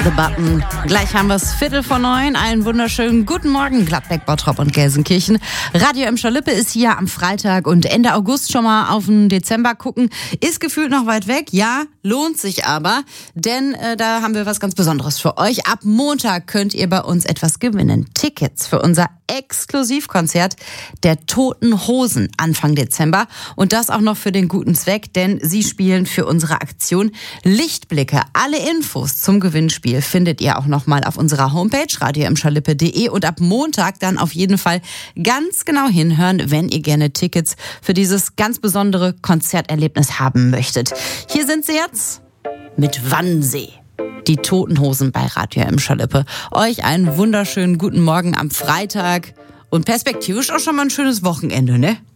The Button. Gleich haben wir es 8:45. Einen wunderschönen guten Morgen, Gladbeck, Bottrop und Gelsenkirchen. Radio Emscher-Lippe ist hier am Freitag und Ende August schon mal auf den Dezember gucken. Ist gefühlt noch weit weg, ja, lohnt sich aber, denn da haben wir was ganz Besonderes für euch. Ab Montag könnt ihr bei uns etwas gewinnen. Tickets für unser Exklusivkonzert der Toten Hosen Anfang Dezember und das auch noch für den guten Zweck, denn sie spielen für unsere Aktion Lichtblicke. Alle Infos zum Gewinnspiel findet ihr auch noch mal auf unserer Homepage radioemscherlippe.de und ab Montag dann auf jeden Fall ganz genau hinhören, wenn ihr gerne Tickets für dieses ganz besondere Konzerterlebnis haben möchtet. Hier sind sie jetzt mit Wannsee. Die Toten Hosen bei Radio Emscher-Lippe. Euch einen wunderschönen guten Morgen am Freitag und perspektivisch auch schon mal ein schönes Wochenende, ne?